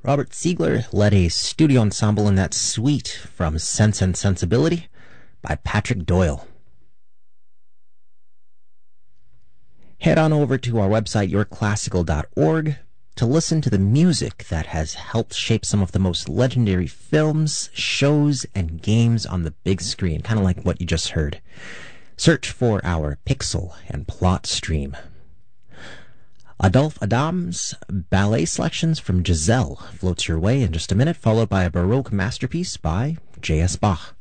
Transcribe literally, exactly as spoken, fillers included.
Robert Siegler led a studio ensemble in that suite from Sense and Sensibility by Patrick Doyle. Head on over to our website, your classical dot org, to listen to the music that has helped shape some of the most legendary films, shows, and games on the big screen, kind of like what you just heard. Search for our Pixel and Plot stream. Adolphe Adam's ballet selections from Giselle floats your way in just a minute, followed by a Baroque masterpiece by J S. Bach.